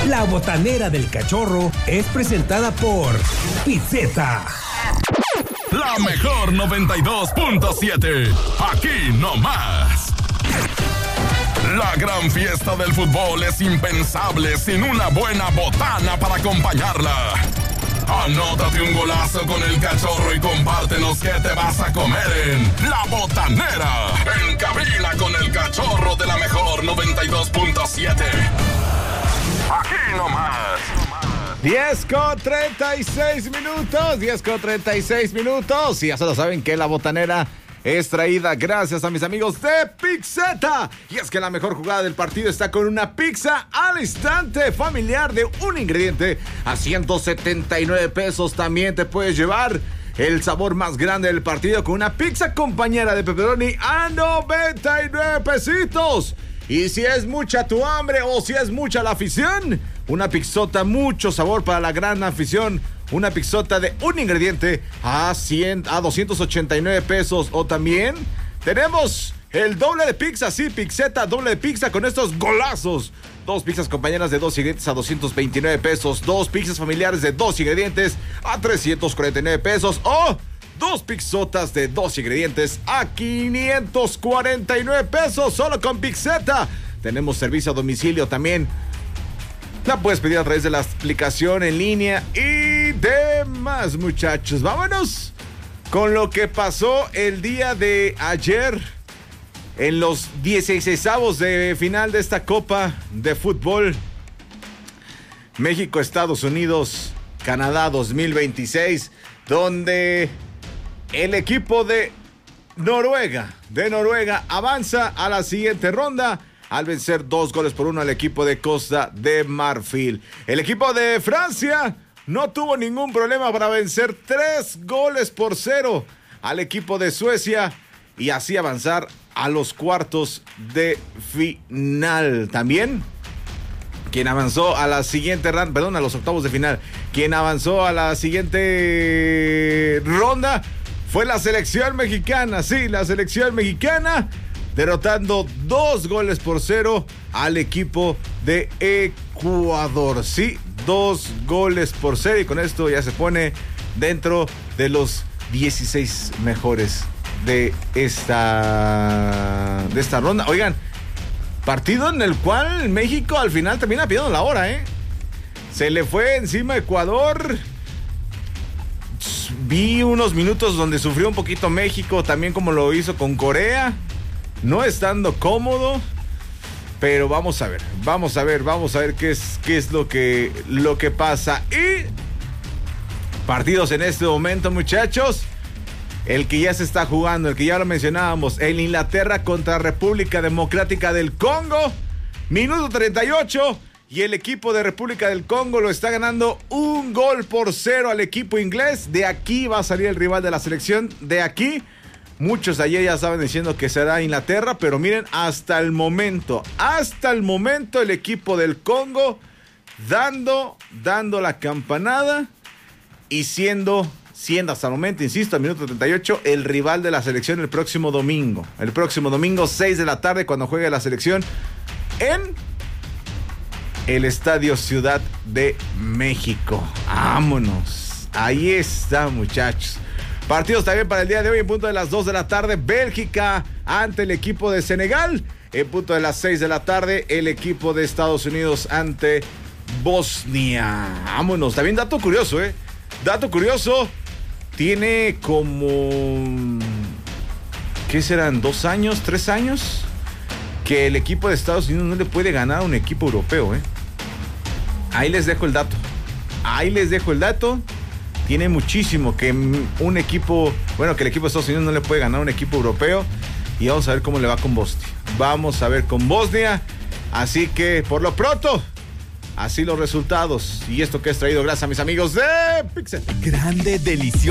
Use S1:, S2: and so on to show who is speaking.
S1: La botanera del cachorro es presentada por Pizzetta.
S2: La mejor 92.7. Aquí nomás. La gran fiesta del fútbol es impensable sin una buena botana para acompañarla. Anótate un golazo con el cachorro y compártenos qué te vas a comer en La Botanera. En cabina con el cachorro de la mejor 92.7. Aquí nomás.
S3: 10:36 minutos. 10:36 minutos. Y ya se lo saben que La Botanera es traída gracias a mis amigos de Pizzetta. Y es que la mejor jugada del partido está con una pizza al instante familiar de un ingrediente a 179 pesos. También te puedes llevar el sabor más grande del partido con una pizza compañera de pepperoni a 99 pesitos. Y si es mucha tu hambre o si es mucha la afición, una pizzota, mucho sabor para la gran afición. Una pizzota de un ingrediente a 289 pesos. O también tenemos el doble de pizza, sí, Pizzetta, doble de pizza con estos golazos. 2 pizzas compañeras de 2 ingredientes a 229 pesos. 2 pizzas familiares de 2 ingredientes a 349 pesos. O 2 pizzotas de 2 ingredientes a 549 pesos. Solo con Pizzetta. Tenemos servicio a domicilio también. La puedes pedir a través de la aplicación en línea y demás, muchachos. Vámonos con lo que pasó el día de ayer en los 16avos de final de esta Copa de Fútbol. México, Estados Unidos, Canadá 2026, donde el equipo de Noruega avanza a la siguiente ronda al vencer 2-1 al equipo de Costa de Marfil. El equipo de Francia no tuvo ningún problema para vencer 3-0 al equipo de Suecia y así avanzar a los cuartos de final. También quien avanzó a la siguiente a los octavos de final. Quien avanzó a la siguiente ronda fue la selección mexicana. Sí, la selección mexicana, derrotando 2-0 al equipo de Ecuador. Sí, 2-0. Y con esto ya se pone dentro de los 16 mejores de esta ronda. Oigan, partido en el cual México al final termina pidiendo la hora, ¿eh? Se le fue encima a Ecuador. Vi unos minutos donde sufrió un poquito México, también como lo hizo con Corea. No estando cómodo, pero vamos a ver qué es lo que pasa. Y partidos en este momento, muchachos. El que ya se está jugando, el que ya lo mencionábamos, el Inglaterra contra República Democrática del Congo. Minuto 38 y el equipo de República del Congo lo está ganando 1-0 al equipo inglés. De aquí va a salir el rival de la selección, de aquí. Muchos ayer ya estaban diciendo que será Inglaterra, pero miren, hasta el momento el equipo del Congo dando la campanada y siendo hasta el momento, insisto, al minuto 38, el rival de la selección el próximo domingo. El próximo domingo, 6 de la tarde, cuando juegue la selección en el Estadio Ciudad de México. Vámonos. Ahí está, muchachos. Partidos también para el día de hoy en punto de las 2 de la tarde. Bélgica ante el equipo de Senegal. En punto de las 6 de la tarde, el equipo de Estados Unidos ante Bosnia. Vámonos. También dato curioso, ¿eh? Dato curioso. Tiene como... ¿qué serán? ¿2 años? ¿3 años? Que el equipo de Estados Unidos no le puede ganar a un equipo europeo, ¿eh? Ahí les dejo el dato. Tiene muchísimo que un equipo... Bueno, que el equipo de Estados Unidos no le puede ganar a un equipo europeo. Y vamos a ver cómo le va con Bosnia. Vamos a ver con Bosnia. Así que, por lo pronto, así los resultados. Y esto que es traído gracias a mis amigos de Pizzetta.
S1: Grande, delicioso.